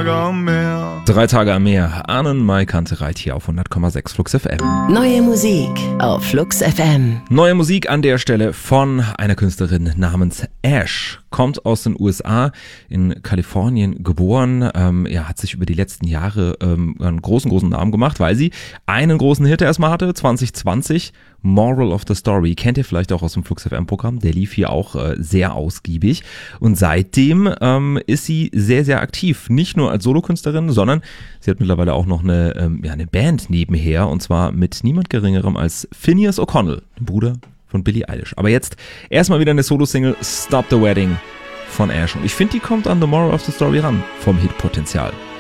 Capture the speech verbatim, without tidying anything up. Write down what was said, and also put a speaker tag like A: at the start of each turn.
A: Tage am Meer.
B: Drei Tage am Meer. Arnen Mai Kantereit hier auf hundert Komma sechs Flux F M.
C: Neue Musik auf Flux F M.
B: Neue Musik an der Stelle von einer Künstlerin namens Ash. Kommt aus den U S A, in Kalifornien geboren. Ähm, ja, hat sich über die letzten Jahre ähm, einen großen, großen Namen gemacht, weil sie einen großen Hit erstmal hatte, zwanzig zwanzig. Moral of the Story. Kennt ihr vielleicht auch aus dem Flux F M-Programm. Der lief hier auch äh, sehr ausgiebig. Und seitdem ähm, ist sie sehr, sehr aktiv. Nicht nur als Solokünstlerin, sondern sie hat mittlerweile auch noch eine, ähm, ja, eine Band nebenher. Und zwar mit niemand Geringerem als Phineas O'Connell, dem Bruder von Billie Eilish. Aber jetzt erstmal wieder eine Solo-Single, Stop the Wedding von Ash. Und ich finde, die kommt an The Moral of the Story ran, vom Hitpotenzial.